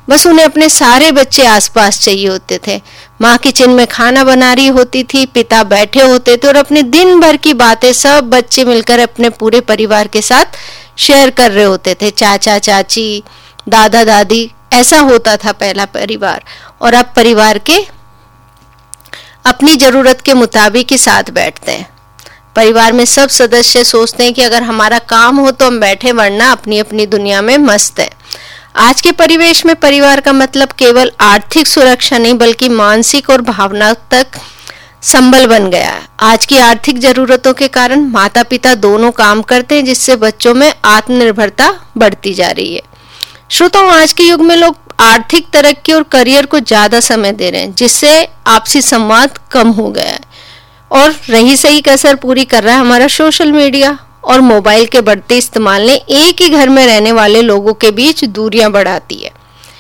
बस उन्हें अपने सारे बच्चे आसपास चाहिए होते थे। माँ किचन में खाना बना रही होती थी, पिता बैठे होते थे और अपने दिन भर की बातें सब बच्चे मिलकर अपने पूरे परिवार के साथ शेयर कर रहे होते थे। चाचा चाची, दादा दादी, ऐसा होता था पहला परिवार। और अब परिवार के अपनी जरूरत के मुताबिक ही साथ बैठते हैं। परिवार में सब सदस्य सोचते हैं कि अगर हमारा काम हो तो हम बैठे, वरना अपनी अपनी दुनिया में मस्त है। आज के परिवेश में परिवार का मतलब केवल आर्थिक सुरक्षा नहीं, बल्कि मानसिक और भावनात्मक संबल बन गया है। आज की आर्थिक जरूरतों के कारण माता पिता दोनों काम करते हैं, जिससे बच्चों में आत्मनिर्भरता बढ़ती जा रही है। श्रोताओं, आज के युग में लोग आर्थिक तरक्की और करियर को ज्यादा समय दे रहे हैं, जिससे आपसी संवाद कम हो गया है। और रही सही कसर पूरी कर रहा है हमारा सोशल मीडिया और मोबाइल के बढ़ते इस्तेमाल ने एक ही घर में रहने वाले लोगों के बीच दूरियां बढ़ाती है।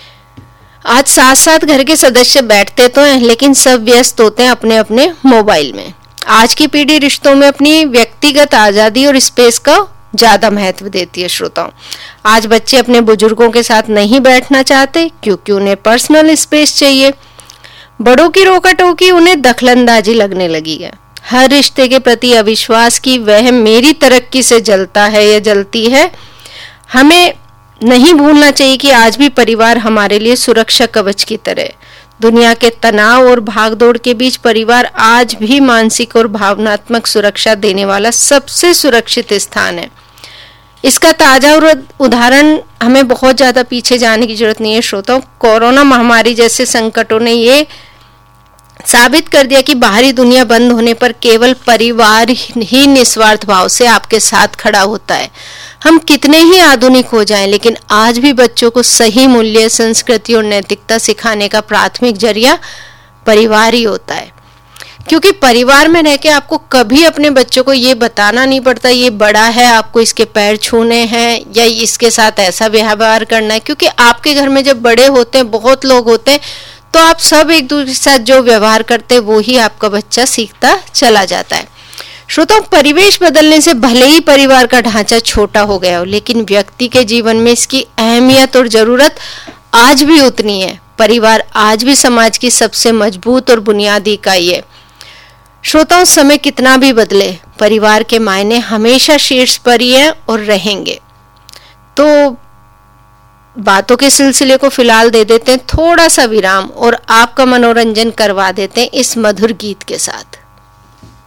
आज साथ साथ घर के सदस्य बैठते तो हैं, लेकिन सब व्यस्त होते हैं अपने अपने मोबाइल में। आज की पीढ़ी रिश्तों में अपनी व्यक्तिगत आजादी और स्पेस का ज्यादा महत्व देती है। श्रोताओं, आज बच्चे अपने बुजुर्गों के साथ नहीं बैठना चाहते, क्योंकि उन्हें पर्सनल स्पेस चाहिए। बड़ों की रोका टोकी उन्हें दखलंदाजी लगने लगी है। हर रिश्ते के प्रति अविश्वास की वह मेरी तरक्की से जलता है या जलती है। हमें नहीं भूलना चाहिए कि आज भी परिवार हमारे लिए सुरक्षा कवच की तरह। दुनिया के तनाव और भागदौड़ के बीच परिवार आज भी मानसिक और भावनात्मक सुरक्षा देने वाला सबसे सुरक्षित स्थान है। इसका ताजा उदाहरण हमें बहुत ज्यादा पीछे जाने की जरूरत नहीं है। श्रोताओं, कोरोना महामारी जैसे संकटों ने ये साबित कर दिया कि बाहरी दुनिया बंद होने पर केवल परिवार ही निस्वार्थ भाव से आपके साथ खड़ा होता है। हम कितने ही आधुनिक हो जाएं, लेकिन आज भी बच्चों को सही मूल्य, संस्कृति और नैतिकता सिखाने का प्राथमिक जरिया परिवार ही होता है। क्योंकि परिवार में रह के आपको कभी अपने बच्चों को ये बताना नहीं पड़ता ये बड़ा है, आपको इसके पैर छूने हैं या इसके साथ ऐसा व्यवहार करना है। क्योंकि आपके घर में जब बड़े होते हैं, बहुत लोग होते हैं, तो आप सब एक दूसरे के साथ जो व्यवहार करते हैं वो ही आपका बच्चा सीखता चला जाता है। श्रोताओं, परिवेश बदलने से भले ही परिवार का ढांचा छोटा हो गया हो, लेकिन व्यक्ति के जीवन में इसकी अहमियत और जरूरत आज भी उतनी है। परिवार आज भी समाज की सबसे मजबूत और बुनियादी इकाई है। श्रोताओं, समय कितना भी बदले, परिवार के मायने हमेशा शीर्ष पर ही है और रहेंगे। तो बातों के सिलसिले को फिलहाल दे देते हैं थोड़ा सा विराम और आपका मनोरंजन करवा देते हैं इस मधुर गीत के साथ।